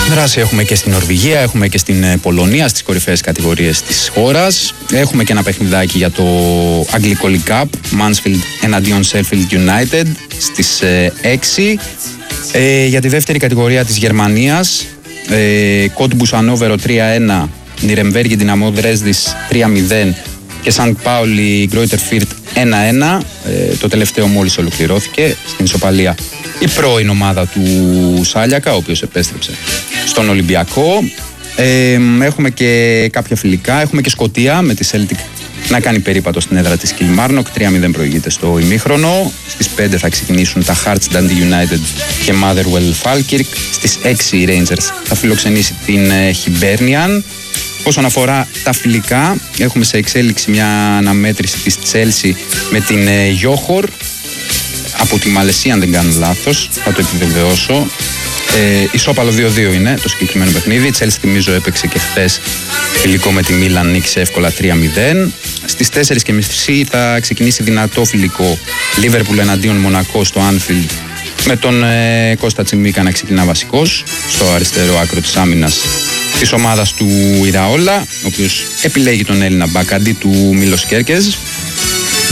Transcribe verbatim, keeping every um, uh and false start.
Δράση έχουμε και στην Νορβηγία, έχουμε και στην Πολωνία, στις κορυφαίες κατηγορίες της χώρας. Έχουμε και ένα παιχνιδάκι για το Αγγλικό League Cup, Mansfield εναντίον Sheffield United στις έξι. Ε, για τη δεύτερη κατηγορία της Γερμανίας, ε, Cottbus Hannover τρία ένα, Νιρεμβέργη Δυναμό Δρέσδης τρία μηδέν και Σαντ Πάουλι Γκρόιτερ Φίρτ ένα ένα. Ε, το τελευταίο μόλις ολοκληρώθηκε στην ισοπαλία η πρώην ομάδα του Σάλιακα, ο οποίος επέστρεψε στον Ολυμπιακό. Ε, έχουμε και κάποια φιλικά. Έχουμε και Σκωτία με τη Celtic να κάνει περίπατο στην έδρα της Kilmarnock. τρία μηδέν προηγείται στο ημίχρονο. Στις πέντε θα ξεκινήσουν τα Hearts Dundee United και Motherwell Falkirk. Στις έξι η Rangers θα φιλοξενήσει την Hibernian. Όσον αφορά τα φιλικά, έχουμε σε εξέλιξη μια αναμέτρηση της Chelsea με την Johor από τη Μαλαισία, αν δεν κάνω λάθος, θα το επιβεβαιώσω. Ε, ισόπαλο δύο δύο είναι το συγκεκριμένο παιχνίδι. Η Chelsea, θυμίζω, έπαιξε και χθες φιλικό με τη Μίλαν, νίκησε εύκολα τρία μηδέν. Στις τέσσερις και μισή θα ξεκινήσει δυνατό φιλικό Liverpool εναντίον Μονακό στο Anfield, με τον ε, Κώστα Τσιμίκα να ξεκινά βασικός στο αριστερό άκρο της άμυνας της ομάδας του Ιραόλα, ο οποίος επιλέγει τον Έλληνα μπακ αντί του Μίλος Κέρκεζ.